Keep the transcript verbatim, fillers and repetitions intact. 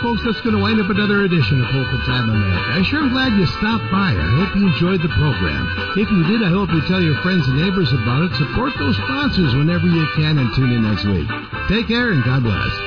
folks, that's going to wind up another edition of Pulpit Time America. I sure am glad you stopped by. I hope you enjoyed the program. If you did, I hope you tell your friends and neighbors about it. Support those sponsors whenever you can and tune in next week. Take care and God bless.